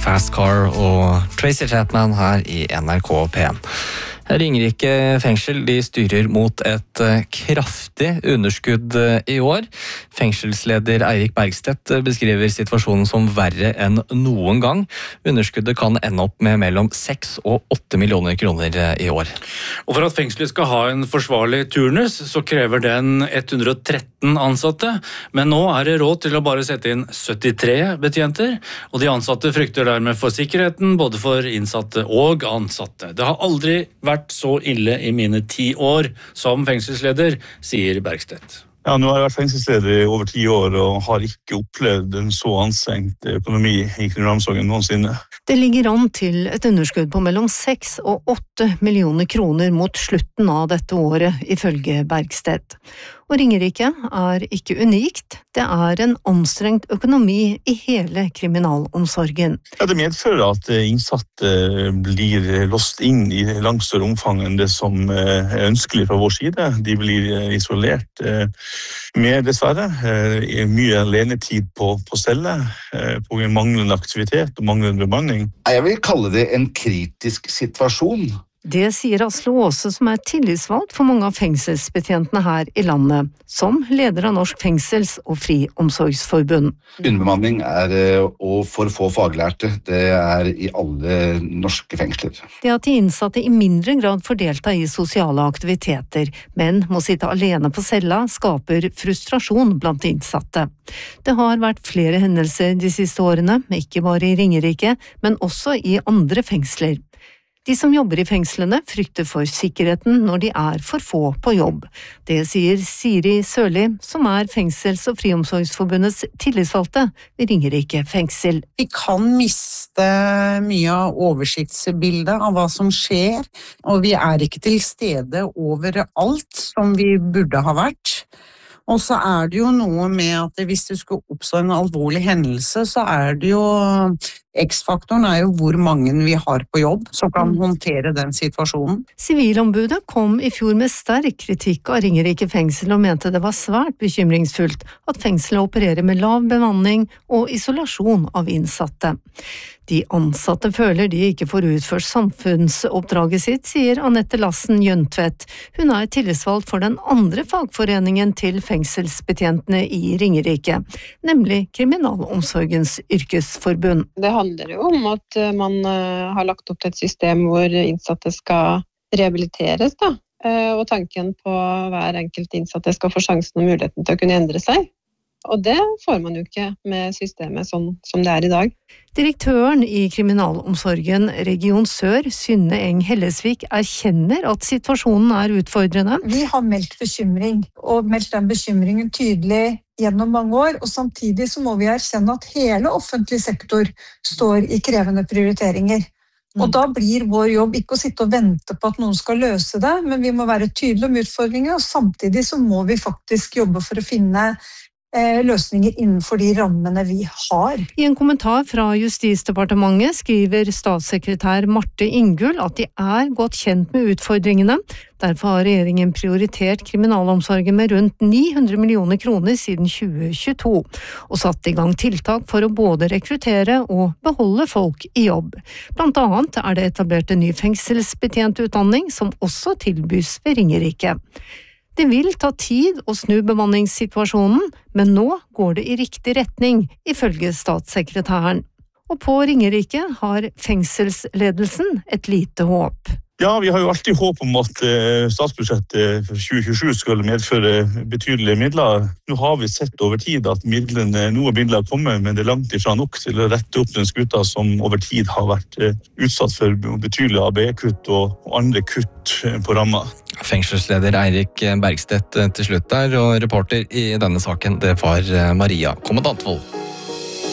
Fast Car og Tracy Chapman her i NRK P1. Ringerike fengsel de styrer mot et kraftig underskudd i år. Fengselsleder Eirik Bergstedt beskriver situasjonen som verre enn noen gang. Underskuddet kan ende opp med mellom 6 og 8 millioner kroner i år. Og for at fengselet skal ha en forsvarlig turnus, så krever den 113 ansatte. Men nå er det råd til å bare sette inn 73 betjenter, og de ansatte frykter dermed for sikkerheten, både for innsatte og ansatte. Det har aldri vært så ille i mine 10 år som fengselsleder, sier Bergstedt. Ja, nå har jeg vært fengselsleder i over 10 år og har ikke opplevd en så anstrengt økonomi i kriminalomsorgen noensinne. Det ligger an til et underskudd på mellom 6 og 8 millioner kroner mot slutten av dette året, ifølge Bergstedt. Og Ringerike er ikke unikt, det er en anstrengt økonomi i hele kriminalomsorgen. Ja, det medfører at innsatte blir låst inn i langt større omfang enn det som er ønskelig fra vår side. De blir isolert med, dessverre, mye alenetid på celle, på manglende aktivitet og manglende bemanning. Jeg vil kalle det en kritisk situasjon. Det sier Asle Aase, som er tillitsvalgt for mange av fengselsbetjentene her i landet, som leder av Norsk Fengsels- og Friomsorgsforbund. Underbemanning og for få faglærte, det er i alle norske fengsler. Det at de innsatte i mindre grad får delta i sosiale aktiviteter, men må sitte alene på cella, skaper frustrasjon blant innsatte. Det har vært flere hendelser de siste årene, ikke bare i Ringerike, men også i andre fengsler. De som jobber i fengslene frykter for sikkerheten når de er for få på jobb. Det sier Siri Sørli, som er Fengsels- og Friomsorgsforbundets tillitsvalgte ved Ringerike fengsel. Vi kan miste mye av oversiktsbildet av hva som skjer, og vi er ikke til stede overalt som vi burde ha vært. Og så er det jo noe med at hvis det skulle oppstå en alvorlig hendelse, så er det jo X-faktoren er jo hvor mange vi har på jobb som kan håndtere den situasjonen. Sivilombudet kom i fjor med sterk kritikk av Ringerike fengsel og mente det var svært bekymringsfullt at fengselet opererer med lav bemanning og isolasjon av innsatte. De ansatte føler de ikke får utført samfunnsoppdraget sitt, sier Anette Lassen Jøntvedt. Hun er tillitsvalgt for den andre fagforeningen til fengselsbetjentene i Ringerike, nemlig Kriminalomsorgens yrkesforbund. Det handler jo om at man har lagt opp til et system hvor innsatte skal rehabiliteres, da. Og tanken på hver enkelt innsatte skal få sjansen og muligheten til å kunne endre seg. Og det får man jo ikke med systemet sånn som det er i dag. Direktøren i Kriminalomsorgen Region Sør, Synne Eng Hellesvik, erkjenner at situasjonen er utfordrende. Vi har meldt bekymring, og meldt den bekymringen tydelig gjennom mange år, og samtidig så må vi erkjenne at hele offentlig sektor står i krevende prioriteringer. Og da blir vår jobb ikke å sitte og vente på at noen skal løse det, men vi må være tydelige om utfordringer, og samtidig så må vi faktisk jobbe for å finne løsninger innenfor de rammene vi har. I en kommentar fra Justisdepartementet skriver statssekretær Marte Ingull at de er godt kjent med utfordringene. Derfor har regjeringen prioritert kriminalomsorgen med rundt 900 millioner kroner siden 2022, og satt i gang tiltak for å både rekruttere og beholde folk i jobb. Blant annet er det etablert en ny fengselsbetjentutdanning som også tilbys ved Ringerike. Det vil ta tid å snu bemanningssituasjonen, men nå går det i riktig retning, ifølge statssekretæren. Og på Ringerike har fengselsledelsen et lite håp. Ja, vi har jo alltid håp om at statsbudsjettet for 2027 skal medføre betydelige midler. Nå har vi sett over tid at noen midler kommer, men det er langt ifra nok til å rette opp den skuta som over tid har vært utsatt for betydelige ABE-kutt og andre kutt på ramma. Fengselsleder Eirik Bergstedt til slutt der, og reporter i denne saken, det var Maria Kommandantvold.